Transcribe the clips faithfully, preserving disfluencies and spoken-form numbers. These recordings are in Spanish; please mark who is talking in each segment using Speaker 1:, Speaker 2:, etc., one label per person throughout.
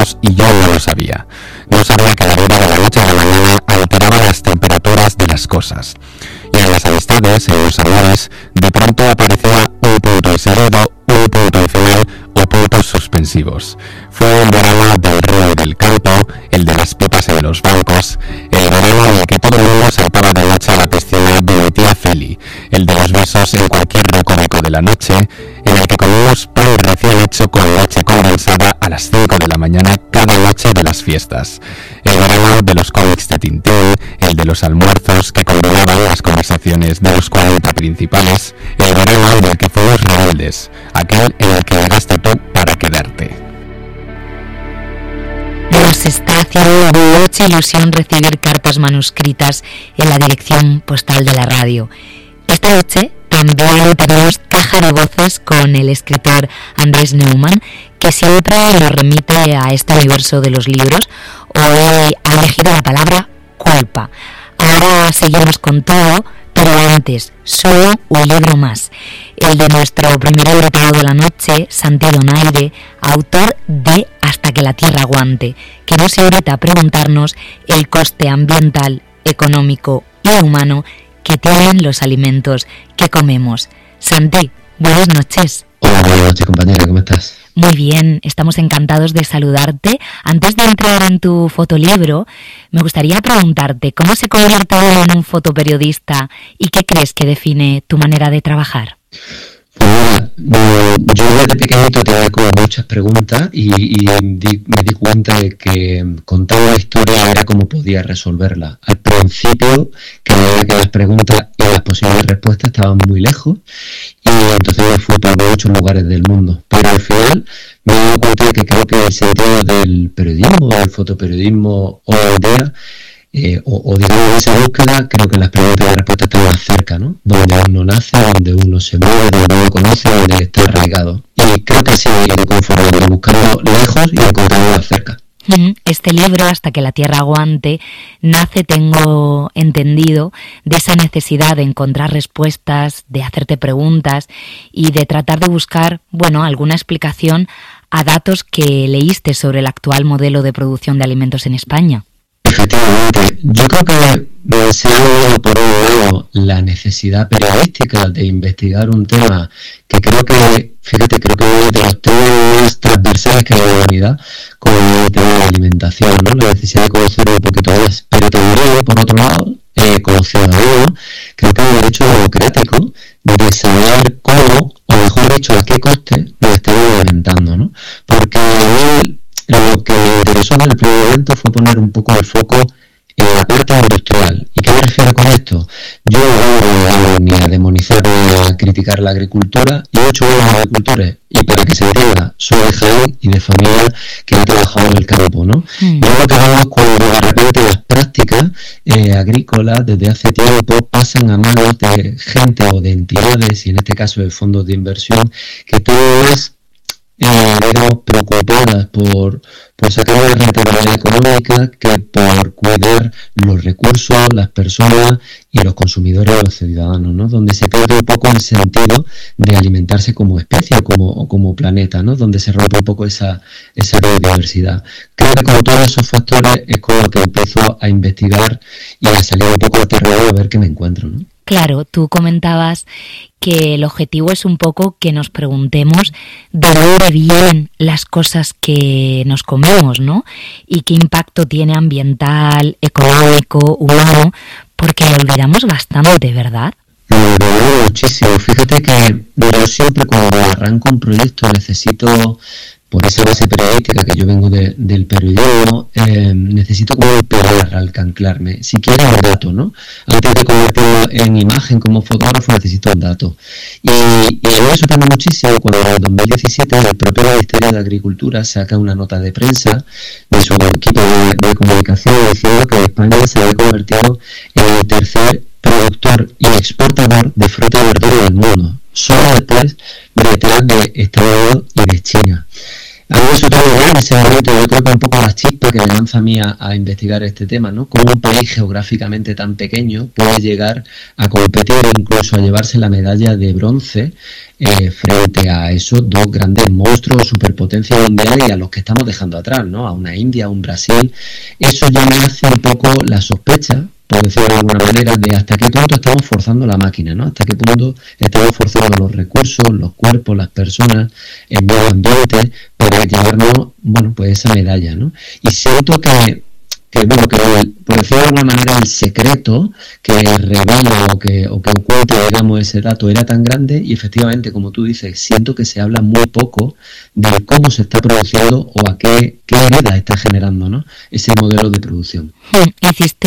Speaker 1: menos, y yo no lo sabía. No sabía que la vida de la noche a la mañana alteraba las temperaturas de las cosas. Y en las amistades, en los amores, de pronto aparecía un punto y seguido, un punto y final o puntos suspensivos. Fue un verano del río y del campo, el de las pipas en los bancos, el verano en el que todo el mundo saltaba de noche a la piscina de mi tía Feli, el de los besos en cualquier recóndito de la noche, en el que comimos pan recién hecho con leche condensada a las cinco de la mañana cada noche de las fiestas, el verano de los cómics de Tintín, el de los almuerzos que combinaban las conversaciones de los cuarenta principales, el verano en el que fuimos rebeldes, aquel en el que llegaste tú para quedarte.
Speaker 2: Nos está haciendo mucha ilusión recibir cartas manuscritas en la dirección postal de la radio. Esta noche también tenemos caja de voces con el escritor Andrés Neumann, que siempre nos remite a este universo de los libros. Hoy ha elegido la palabra culpa. Ahora seguimos con todo, pero antes, solo un libro más. El de nuestro primer europeo de la noche, Santi Donaire, autor de Hasta que la tierra aguante, que nos invita a preguntarnos el coste ambiental, económico y humano que tienen los alimentos que comemos. Santi, buenas noches.
Speaker 3: Hola, buenas noches, compañera, ¿cómo estás?
Speaker 2: Muy bien, estamos encantados de saludarte. Antes de entrar en tu fotolibro, me gustaría preguntarte cómo se convierte en un fotoperiodista y qué crees que define tu manera de trabajar.
Speaker 3: Pues mira, yo desde pequeñito tenía como muchas preguntas y, y di, me di cuenta de que contar una historia era como podía resolverla. Al principio creía que las preguntas y las posibles respuestas estaban muy lejos y entonces me fui para muchos lugares del mundo. Pero al final me di cuenta de que creo que el sentido del periodismo, del fotoperiodismo hoy en día, Eh, o, o digamos esa búsqueda, creo que las preguntas y las respuestas están más cerca, ¿no? Donde uno nace, donde uno se mueve, donde uno conoce, donde está arraigado. Y creo que así me conformo, buscando lejos y encontrando más cerca.
Speaker 2: Este libro, Hasta que la tierra aguante, nace, tengo entendido, de esa necesidad de encontrar respuestas, de hacerte preguntas y de tratar de buscar, bueno, alguna explicación a datos que leíste sobre el actual modelo de producción de alimentos en España.
Speaker 3: Efectivamente, yo creo que se ha dado por un lado la necesidad periodística de investigar un tema que creo que, fíjate, creo que uno de los temas más transversales que hay en la humanidad, como el tema de la alimentación, ¿no? La necesidad de conocer un poquito más, pero también, por otro lado, eh, como ciudadano, creo que hay un derecho democrático de saber cómo, o mejor dicho, a qué coste nos estamos alimentando, ¿no? Porque él, lo que me interesó en el primer momento fue poner un poco el foco en la parte industrial. ¿Y qué me refiero con esto? Yo no voy ni a demonizar ni a criticar la agricultura, y mucho menos a los agricultores. Y para que se entienda, soy de Jaén y de familia que ha trabajado en el campo, ¿no? Mm. Y es lo que vemos cuando de repente las prácticas eh, agrícolas desde hace tiempo pasan a manos de gente o de entidades, y en este caso de fondos de inversión, que todo es Eh, digamos, preocupadas por, por sacar una rentabilidad económica que por cuidar los recursos, las personas y los consumidores, los ciudadanos, ¿no? Donde se pierde un poco el sentido de alimentarse como especie o como, o como planeta, ¿no? Donde se rompe un poco esa, esa biodiversidad. Creo que con todos esos factores es con lo que empiezo a investigar y a salir un poco al terreno a ver qué me encuentro, ¿no?
Speaker 2: Claro, tú comentabas que el objetivo es un poco que nos preguntemos de dónde vienen las cosas que nos comemos, ¿no? Y qué impacto tiene ambiental, económico, humano, porque lo olvidamos bastante, ¿verdad?
Speaker 3: Lo olvidamos muchísimo. Fíjate que yo siempre cuando arranco un proyecto necesito, por esa base periodística que yo vengo de, del periodismo, eh, necesito como un pilar al que anclarme. Si quieres un dato, ¿no? Antes de convertirlo en imagen como fotógrafo necesito un dato. Y, y a mí me sorprende muchísimo cuando en dos mil diecisiete el propio Ministerio de Agricultura saca una nota de prensa de su equipo de, de comunicación diciendo que España se había convertido en el tercer productor y exportador de fruta y verdura del mundo, solo después de detrás de Estados Unidos y de China. A mí me sorprende ver ese ese momento yo creo que un poco la chispa que me lanza a mí a, a investigar este tema, ¿no? Cómo un país geográficamente tan pequeño puede llegar a competir e incluso a llevarse la medalla de bronce eh, frente a esos dos grandes monstruos, superpotencias mundiales y a los que estamos dejando atrás, ¿no? A una India, a un Brasil. Eso ya me hace un poco la sospecha, por decirlo de alguna manera, de hasta qué punto estamos forzando la máquina, ¿no? Hasta qué punto estamos forzando los recursos, los cuerpos, las personas, el medio ambiente, para llevarnos, bueno, pues esa medalla, ¿no? Y siento que, que bueno, que el, por decirlo de alguna manera, el secreto que revela o que, o que oculta, digamos, ese dato era tan grande y efectivamente, como tú dices, siento que se habla muy poco de cómo se está produciendo o a qué, qué hereda está generando, ¿no? Ese modelo de producción.
Speaker 2: Hiciste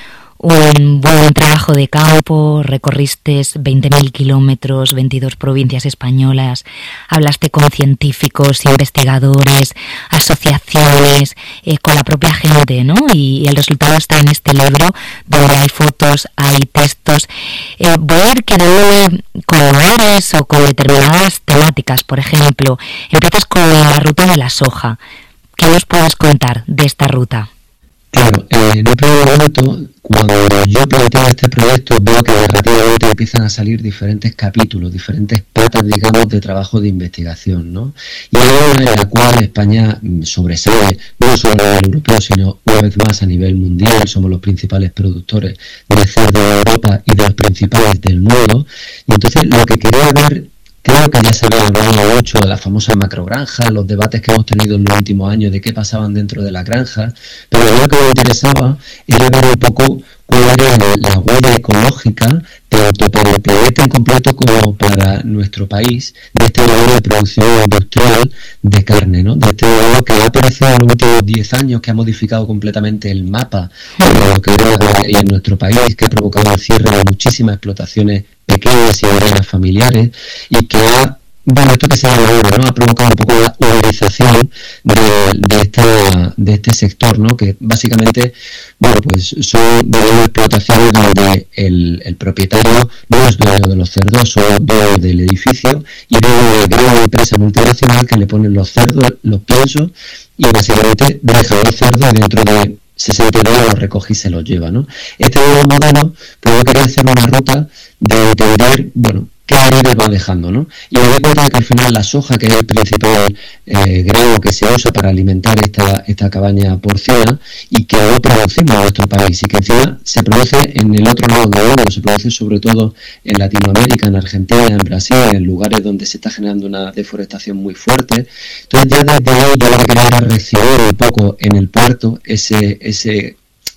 Speaker 2: un buen trabajo de campo, recorriste veinte mil kilómetros, veintidós provincias españolas, hablaste con científicos, investigadores, asociaciones, eh, con la propia gente, ¿no? Y el resultado está en este libro, donde hay fotos, hay textos. Eh, voy a ir quedando con lugares o con determinadas temáticas. Por ejemplo, empiezas con la ruta de la soja. ¿Qué nos puedes contar de esta ruta?
Speaker 3: Claro, eh, en el primer momento, cuando yo planteo este proyecto, veo que narrativamente empiezan a salir diferentes capítulos, diferentes patas, digamos, de trabajo de investigación, ¿no? Y hay una en la cual España sobresale, no solo a nivel europeo, sino una vez más a nivel mundial. Somos los principales productores de cerdo de Europa y de los principales del mundo. Y entonces lo que quería ver, creo que ya se había hablado mucho de las famosas macrogranjas, los debates que hemos tenido en los últimos años de qué pasaban dentro de la granja, pero lo que me interesaba era ver un poco cuál era la huella ecológica, tanto para el planeta en completo como para nuestro país, de este modelo de producción industrial de carne, ¿no? De este modelo que ha aparecido en los últimos diez años, que ha modificado completamente el mapa de lo que era en nuestro país, que ha provocado el cierre de muchísimas explotaciones pequeñas y grandes familiares, y que ha, bueno, esto que se llama ahora, ¿no? Ha provocado un poco la uberización de, de, esta, de este sector, ¿no? Que básicamente, bueno, pues son de explotaciones donde el, el propietario no es dueño de los cerdos, son dueño del edificio y de una gran empresa multinacional que le ponen los cerdos, los piensos, y básicamente deja los cerdos dentro de sesenta días los recoge y se los lleva, ¿no? Este nuevo modelo, pues yo quería hacer una ruta de entender, bueno, qué heridas va dejando, ¿no? Y me doy cuenta de que al final la soja, que es el principal eh, grano que se usa para alimentar esta, esta cabaña porcina, y que no producimos en nuestro país, y que encima se produce en el otro lado del mundo, se produce sobre todo en Latinoamérica, en Argentina, en Brasil, en lugares donde se está generando una deforestación muy fuerte. Entonces ya desde ahí yo lo que quería era recibir un poco en el puerto ese, ese,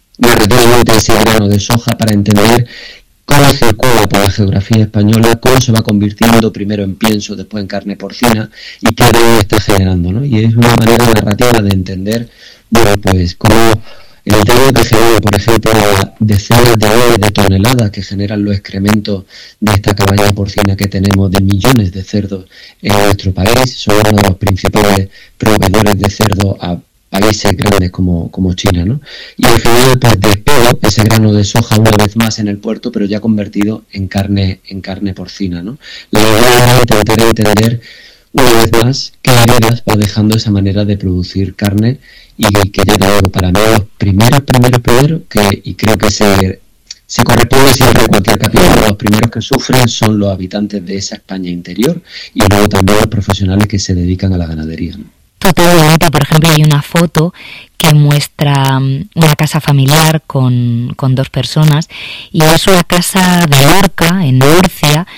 Speaker 3: ese grano de soja para entender cómo circula por la geografía española, cómo se va convirtiendo primero en pienso, después en carne porcina, y qué daño está generando, ¿no? Y es una manera narrativa de entender, bueno, pues cómo el daño que genera, por ejemplo, decenas de miles de toneladas que generan los excrementos de esta cabaña porcina que tenemos, de millones de cerdos en nuestro país. Son uno de los principales proveedores de cerdo a países grandes como, como China, ¿no? Y al final, pues despego ese grano de soja una vez más en el puerto, pero ya convertido en carne, en carne porcina, ¿no? La idea es tratar de entender una vez más qué heredas va dejando esa manera de producir carne, y que ya te digo, para mí los primeros, primeros, primeros, que, y creo que se, se corresponde siempre en cualquier capítulo, los primeros que sufren son los habitantes de esa España interior, y luego también los profesionales que se dedican a la ganadería, ¿no?
Speaker 2: Totalmente. Por ejemplo, hay una foto que muestra una casa familiar con, con dos personas, y es una casa de Lorca, en Murcia.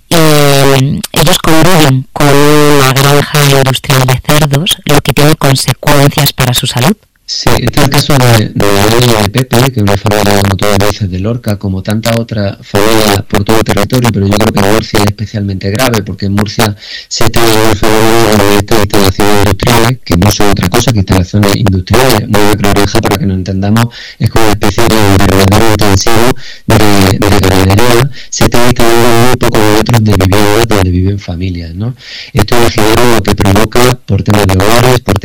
Speaker 2: Eh, ellos conviven con una granja industrial de cerdos, lo que tiene consecuencias para su salud.
Speaker 3: Sí, este es el caso de, de la familia de Pepe, que es una familia, como todas veces, de Lorca, como tantas otras familias por todo el territorio, pero yo creo que en Murcia es especialmente grave, porque en Murcia se está dando el fenómeno de estas instalaciones industriales, que no son otra cosa que instalaciones industriales. Una macrogranja, para que nos entendamos, es como una especie de verdadero intensivo de, de ganadería. Se están instalando muy pocos metros de viviendas donde viven familias, ¿no? Esto imaginaron lo que provoca por temas de hogares, por temas de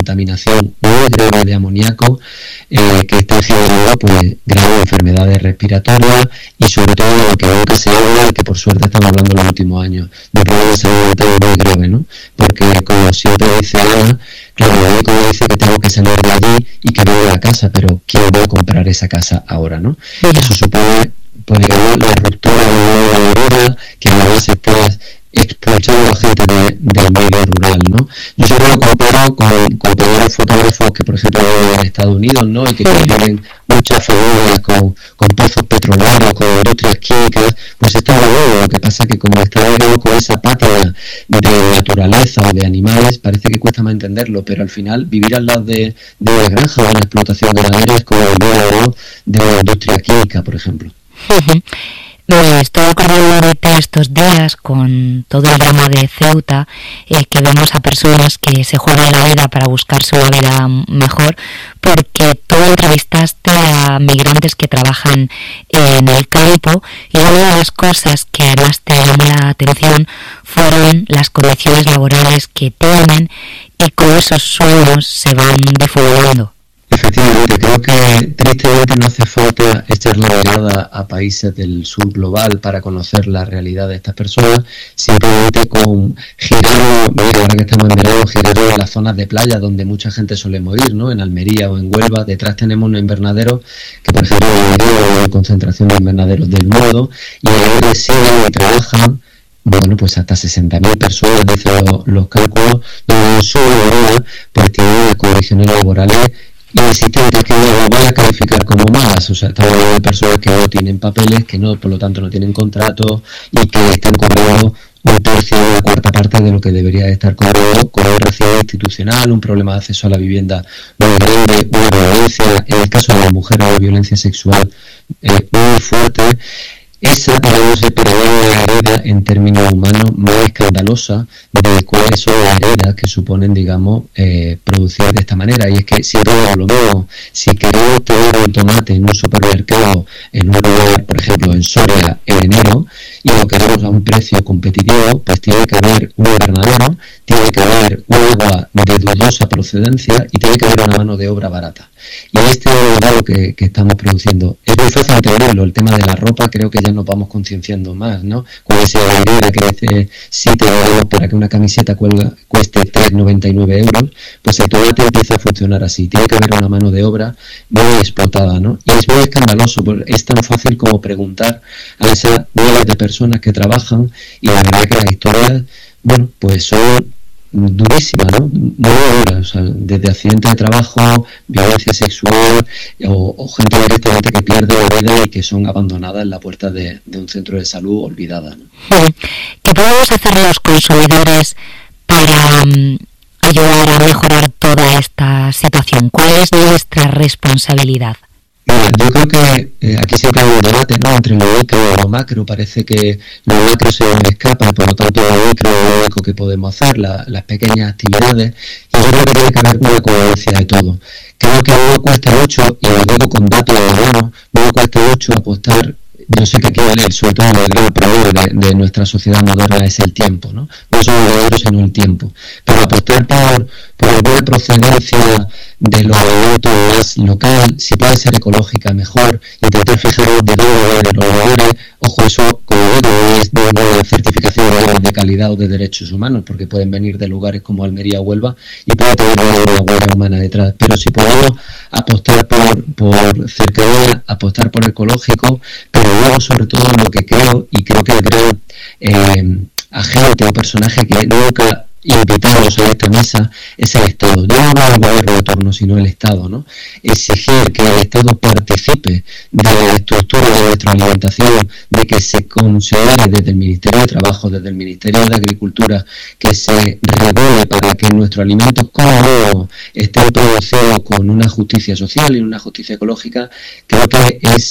Speaker 3: contaminación muy grave de amoníaco eh, que está generando pues graves enfermedades respiratorias y sobre todo lo que veo que se habla, que por suerte estamos hablando en los últimos años, de problemas de salud mental muy grave, ¿no? Porque como siempre dice Ana, claro, el médico dice que tengo que salir de allí y que voy a la casa, pero ¿quién va a comprar esa casa ahora, no? Eso supone, pues digamos, la ruptura de la vida, que a la vez estás expulsando a la gente de, del medio rural, ¿no? Yo siempre lo comparo con compañeros fotógrafos que, por ejemplo, en Estados Unidos, ¿no? Y que tienen muchas familias con, con pozos petroleros, con industrias químicas, pues esto es lo bueno. Lo que pasa es que como estamos con esa patria de naturaleza o de animales, parece que cuesta más entenderlo, pero al final vivir al lado de, de una granja o una explotación ganadera es como el lado de la industria química, por ejemplo.
Speaker 2: Uh-huh. Pues estoy acordando de estos días con todo el drama de Ceuta, eh, que vemos a personas que se juegan la vida para buscar su vida mejor, porque tú entrevistaste a migrantes que trabajan en el campo y una de las cosas que más te llamó la atención fueron las condiciones laborales que tienen y cómo esos sueños se van difuminando.
Speaker 3: Efectivamente, creo que tristemente no hace falta echar la mirada a países del sur global para conocer la realidad de estas personas, simplemente con girar, bueno, ahora que estamos en verano, girar en las zonas de playa donde mucha gente solemos ir, ¿no? En Almería o en Huelva, detrás tenemos unos invernaderos que, por ejemplo, hay una concentración de invernaderos del mundo y ahí residen y trabajan, bueno, pues hasta sesenta mil personas, dicen los, los cálculos, donde en su mayoría pues tienen unas condiciones laborales inexistentes que no voy a calificar como malas. O sea, estamos hablando de personas que no tienen papeles, que no, por lo tanto no tienen contratos y que están cobrando un tercio o una cuarta parte de lo que debería estar cobrando con un recibo institucional, un problema de acceso a la vivienda muy grande, una violencia, en el caso de las mujeres, la violencia sexual eh, muy fuerte. Esa, digamos, el problema de la hereda en términos humanos más escandalosa de cuáles son las heredas que suponen, digamos, eh, producir de esta manera. Y es que siempre lo mismo, si queremos tener un tomate en un supermercado, en un lugar, por ejemplo, en Soria, en enero, y lo queremos a un precio competitivo, pues tiene que haber un invernadero, tiene que haber un agua de dudosa procedencia y tiene que haber una mano de obra barata. Y este es lo que, que estamos produciendo. Es muy fácil entenderlo, el tema de la ropa creo que ya nos vamos concienciando más, ¿no? Con esa hereda que dice, si te damos para que una camiseta cuelga, cueste tres noventa y nueve euros, pues el tomate empieza a funcionar así. Tiene que haber una mano de obra muy explotada, ¿no? Y es muy escandaloso, porque es tan fácil como preguntar a esas miles de personas que trabajan y la verdad que las historias, bueno, pues son durísima, ¿no? Muy dura, o sea, desde accidentes de trabajo, violencia sexual o, o gente directamente que pierde la vida y que son abandonadas en la puerta de, de un centro de salud olvidada, ¿no?
Speaker 2: ¿Qué podemos hacer los consumidores para um, ayudar a mejorar toda esta situación? ¿Cuál es nuestra responsabilidad?
Speaker 3: Mira, yo creo que eh, aquí siempre hay un debate, ¿no?, entre lo micro y lo macro. Parece que lo macro se nos escapa, por lo tanto lo micro es lo único que podemos hacer, la, las pequeñas actividades, y yo creo que tiene que haber una coherencia de todo. Creo que no cuesta mucho, y lo digo con datos de mano, no cuesta mucho apostar. Yo sé que aquí vale, sobre todo el gran problema de, de nuestra sociedad moderna es el tiempo, ¿no? No solo el dinero, sino el tiempo. Pero apostar por, por la buena procedencia de los alimentos más local, si puede ser ecológica, mejor. Intentar fijarnos de dónde de los valores. Ojo, eso, como digo, es de una certificación de calidad o de derechos humanos, porque pueden venir de lugares como Almería o Huelva y puede tener una huella humana detrás. Pero si podemos apostar por, por cercanía, apostar por ecológico, pero luego sobre todo lo que creo, y creo que el gran eh, agente o personaje que nunca invitamos a esta mesa es el Estado. No hablo del gobierno de turno, sino el Estado, ¿no? Exigir que el Estado participe de la estructura de nuestra alimentación, de que se considere desde el Ministerio de Trabajo, desde el Ministerio de Agricultura, que se regule para que nuestros alimentos como estén producidos con una justicia social y una justicia ecológica. Creo que es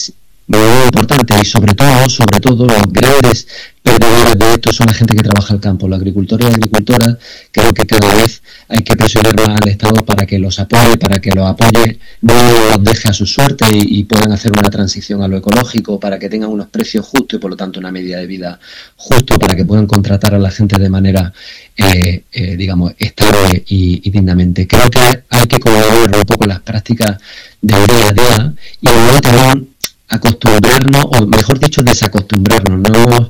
Speaker 3: muy importante, y sobre todo, sobre todo los grandes perdedores de esto son la gente que trabaja el campo, los agricultores y agricultoras. Creo que cada vez hay que presionar más al Estado para que los apoye, para que los apoye, no los deje a su suerte y, y puedan hacer una transición a lo ecológico, para que tengan unos precios justos y por lo tanto una medida de vida justo, para que puedan contratar a la gente de manera, eh, eh, digamos, estable y, y dignamente. Creo que hay que colaborar un poco en las prácticas del día a día y luego también acostumbrarnos, o mejor dicho, desacostumbrarnos. No hemos,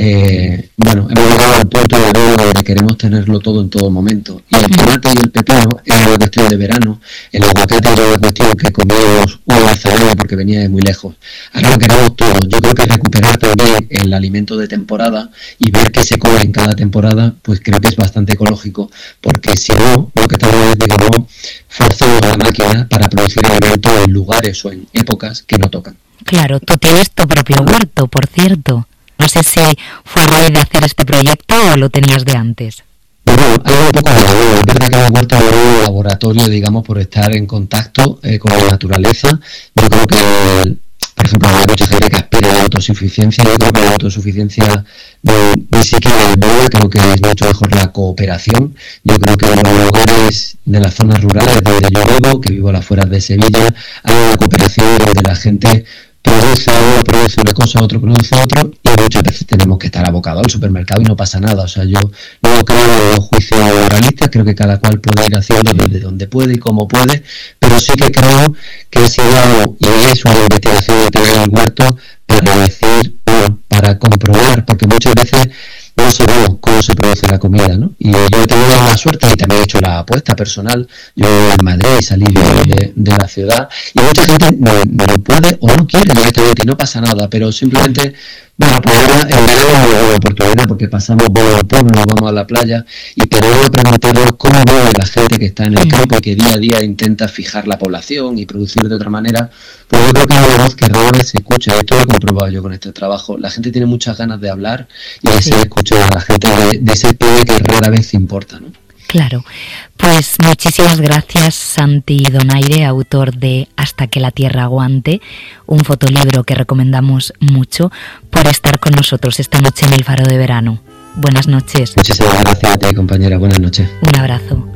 Speaker 3: eh, bueno, hemos llegado al punto de ver donde queremos tenerlo todo en todo momento. Y el tomate y el pepino era una cuestión de verano, el aguacate era una cuestión que comíamos una vez al año porque venía de muy lejos. Ahora lo queremos todo. Yo creo que recuperar también el alimento de temporada y ver qué se come en cada temporada, pues creo que es bastante ecológico, porque si no, lo que estamos es, digamos, forzando la máquina para producir alimentos en lugares o en épocas que no tocan.
Speaker 2: Claro, tú tienes tu propio huerto, por cierto. No sé si fue a raíz de hacer este proyecto o lo tenías de antes.
Speaker 3: Bueno, hay un poco de todo. Es verdad que el huerto es un laboratorio, digamos, por estar en contacto eh, con la naturaleza. Yo creo que, por ejemplo, hay mucha gente que aspira a la autosuficiencia. Yo creo que la autosuficiencia no, ni siquiera es buena. Creo que es mucho mejor la cooperación. Yo creo que en los lugares de las zonas rurales donde yo vivo, que vivo a las afueras de Sevilla, hay una cooperación donde la gente produce uno, produce una cosa, otro produce otro, y muchas veces tenemos que estar abocados al supermercado y no pasa nada. O sea, yo no creo en los juicios moralistas, creo que cada cual puede ir haciendo desde donde puede y como puede, pero sí que creo que ha sido, y es una investigación de tener el huerto para decir, bueno, para comprobar, porque muchas veces no sabemos cómo se produce la comida, ¿no? Y yo he tenido la suerte y también he hecho la apuesta personal. Yo en Madrid salí de, de, de la ciudad y mucha gente no, no lo puede o no quiere directamente y no pasa nada, pero simplemente, bueno, pues ahora en verano es una oportunidad porque pasamos por el pueblo, vamos a la playa y podemos preguntarnos cómo ve la gente que está en el campo y que día a día intenta fijar la población y producir de otra manera. Pues yo creo que es una voz que rara vez se escucha. Esto lo he comprobado yo con este trabajo. La gente tiene muchas ganas de hablar y de ser escuchada. La gente de, de ese pie que rara vez se importa, ¿no?
Speaker 2: Claro, pues muchísimas gracias Santi Donaire, autor de Hasta que la tierra aguante, un fotolibro que recomendamos mucho, por estar con nosotros esta noche en el Faro de Verano. Buenas noches.
Speaker 3: Muchísimas gracias a ti, compañera. Buenas noches.
Speaker 2: Un abrazo.